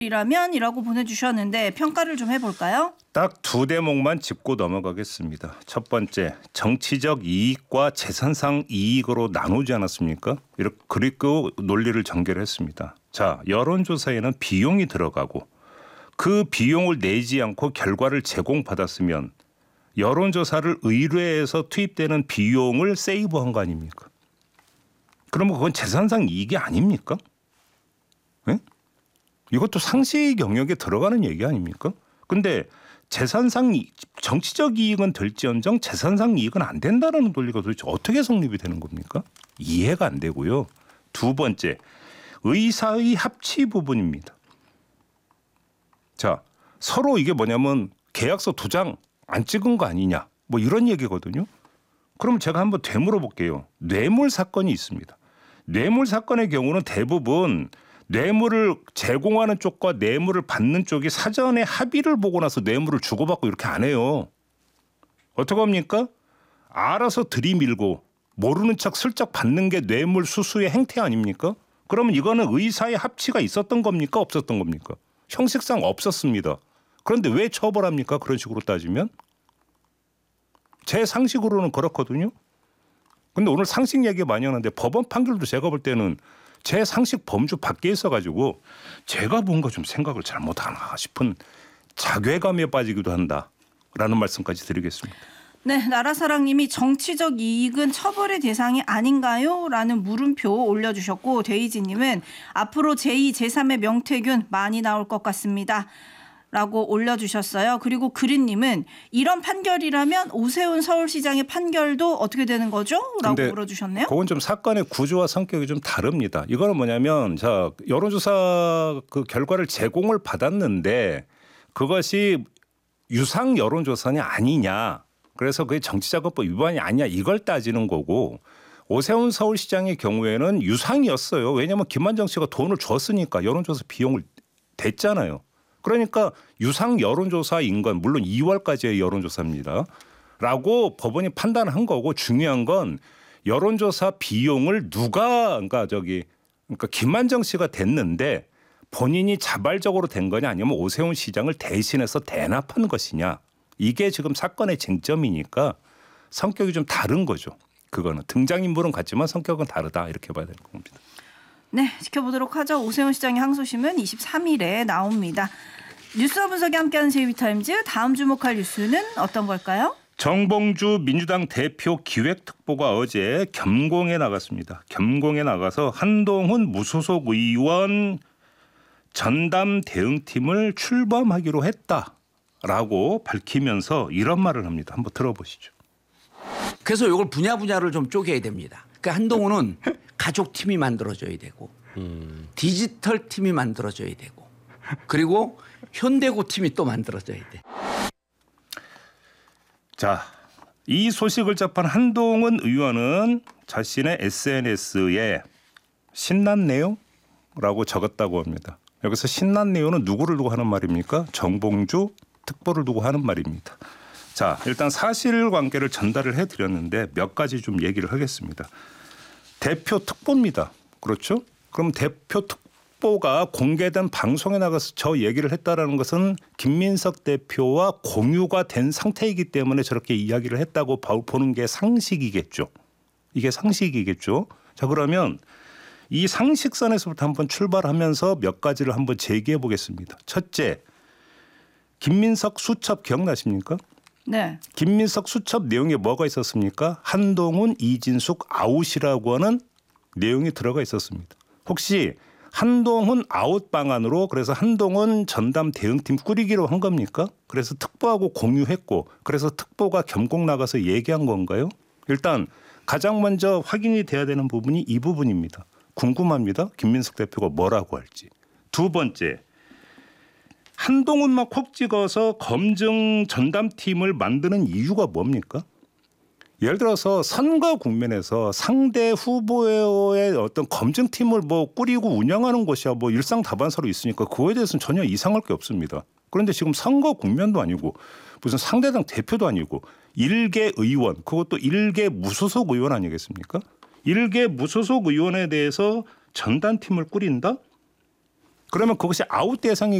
이라면이라고 보내주셨는데 평가를 좀 해볼까요? 딱 두 대목만 짚고 넘어가겠습니다. 첫 번째, 정치적 이익과 재산상 이익으로 나누지 않았습니까? 그리고 논리를 전개를 했습니다. 자, 여론조사에는 비용이 들어가고 그 비용을 내지 않고 결과를 제공받았으면 여론조사를 의뢰해서 투입되는 비용을 세이브한 거 아닙니까? 그러면 그건 재산상 이익이 아닙니까? 네? 이것도 상식 영역에 들어가는 얘기 아닙니까? 근데 재산상 정치적 이익은 될지언정 재산상 이익은 안 된다는 논리가 도대체 어떻게 성립이 되는 겁니까? 이해가 안 되고요. 두 번째, 의사의 합치 부분입니다. 자, 서로 이게 뭐냐면 계약서 2장 안 찍은 거 아니냐 뭐 이런 얘기거든요. 그럼 제가 한번 되물어 볼게요. 뇌물 사건이 있습니다. 뇌물 사건의 경우는 대부분 뇌물을 제공하는 쪽과 뇌물을 받는 쪽이 사전에 합의를 보고 나서 뇌물을 주고받고 이렇게 안 해요. 어떻게 합니까? 알아서 들이밀고 모르는 척 슬쩍 받는 게 뇌물 수수의 행태 아닙니까? 그러면 이거는 의사의 합치가 있었던 겁니까? 없었던 겁니까? 형식상 없었습니다. 그런데 왜 처벌합니까? 그런 식으로 따지면? 제 상식으로는 그렇거든요. 근데 오늘 상식 얘기 많이 하는데 법원 판결도 제가 볼 때는 제 상식 범주 밖에 있어가지고 제가 뭔가 좀 생각을 잘못하나 싶은 자괴감에 빠지기도 한다라는 말씀까지 드리겠습니다. 네, 나라사랑님이 정치적 이익은 처벌의 대상이 아닌가요? 라는 물음표 올려주셨고, 데이지님은 앞으로 제2, 제3의 명태균 많이 나올 것 같습니다. 라고 올려주셨어요. 그리고 그린님은 이런 판결이라면 오세훈 서울시장의 판결도 어떻게 되는 거죠? 라고 물어주셨네요. 그건 좀 사건의 구조와 성격이 좀 다릅니다. 이거는 뭐냐면 자 여론조사 그 결과를 제공을 받았는데 그것이 유상 여론조사냐 아니냐. 그래서 그게 정치자금법 위반이 아니냐 이걸 따지는 거고 오세훈 서울시장의 경우에는 유상이었어요. 왜냐하면 김만정 씨가 돈을 줬으니까 여론조사 비용을 댔잖아요. 그러니까 유상 여론조사인 건 물론 2월까지의 여론조사입니다. 라고 법원이 판단한 거고 중요한 건 여론조사 비용을 그러니까 김만정 씨가 댔는데 본인이 자발적으로 된 거냐 아니면 오세훈 시장을 대신해서 대납한 것이냐. 이게 지금 사건의 쟁점이니까 성격이 좀 다른 거죠. 그거는 등장인물은 같지만 성격은 다르다 이렇게 봐야 되는 겁니다. 네, 지켜보도록 하죠. 오세훈 시장의 항소심은 23일에 나옵니다. 뉴스와 분석이 함께하는 제2타임즈 다음 주목할 뉴스는 어떤 걸까요? 정봉주 민주당 대표 기획특보가 어제 겸공에 나갔습니다. 겸공에 나가서 한동훈 무소속 의원 전담 대응팀을 출범하기로 했다라고 밝히면서 이런 말을 합니다. 한번 들어보시죠. 그래서 이걸 분야를 좀 쪼개야 됩니다. 그러니까 한동훈은 가족팀이 만들어져야 되고 디지털 팀이 만들어져야 되고 그리고 현대고 팀이 또 만들어져야 돼. 자, 이 소식을 접한 한동훈 의원은 자신의 SNS에 신났네요? 라고 적었다고 합니다. 여기서 신났네요는 누구를 두고 하는 말입니까? 정봉주 특보를 두고 하는 말입니다. 자, 일단 사실관계를 전달을 해드렸는데 몇 가지 좀 얘기를 하겠습니다. 대표 특보입니다. 그렇죠? 그럼 대표 특보가 공개된 방송에 나가서 저 얘기를 했다라는 것은 김민석 대표와 공유가 된 상태이기 때문에 저렇게 이야기를 했다고 보는 게 상식이겠죠. 이게 상식이겠죠. 자, 그러면 이 상식선에서부터 한번 출발하면서 몇 가지를 한번 제기해 보겠습니다. 첫째, 김민석 수첩 기억나십니까? 네. 김민석 수첩 내용에 뭐가 있었습니까? 한동훈, 이진숙 아웃이라고 하는 내용이 들어가 있었습니다. 혹시 한동훈 아웃 방안으로 그래서 한동훈 전담 대응팀 꾸리기로 한 겁니까? 그래서 특보하고 공유했고 그래서 특보가 겸공 나가서 얘기한 건가요? 일단 가장 먼저 확인이 돼야 되는 부분이 이 부분입니다. 궁금합니다. 김민석 대표가 뭐라고 할지. 두 번째, 한동훈만 콕 찍어서 검증 전담팀을 만드는 이유가 뭡니까? 예를 들어서 선거 국면에서 상대 후보의 어떤 검증팀을 뭐 꾸리고 운영하는 것이야 뭐 일상다반사로 있으니까 그거에 대해서는 전혀 이상할 게 없습니다. 그런데 지금 선거 국면도 아니고 무슨 상대당 대표도 아니고 일개 의원 그것도 일개 무소속 의원 아니겠습니까? 일개 무소속 의원에 대해서 전담팀을 꾸린다? 그러면 그것이 아웃 대상이